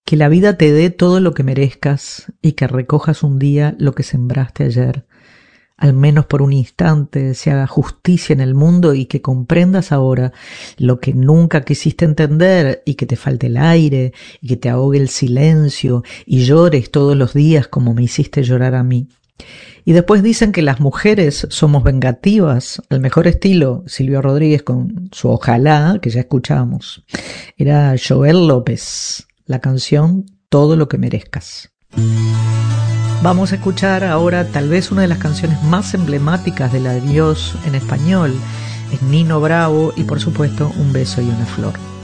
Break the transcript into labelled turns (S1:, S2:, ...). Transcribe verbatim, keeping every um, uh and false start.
S1: Que la vida te dé todo lo que merezcas y que recojas un día lo que sembraste ayer. Al menos por un instante se haga justicia en el mundo y que comprendas ahora lo que nunca quisiste entender y que te falte el aire y que te ahogue el silencio y llores todos los días como me hiciste llorar a mí. Y después dicen que las mujeres somos vengativas, al mejor estilo Silvio Rodríguez con su Ojalá, que ya escuchamos. Era Joel López, la canción Todo lo que merezcas. Vamos a escuchar ahora tal vez una de las canciones más emblemáticas del adiós en español. Es Nino Bravo y por supuesto Un beso y una flor.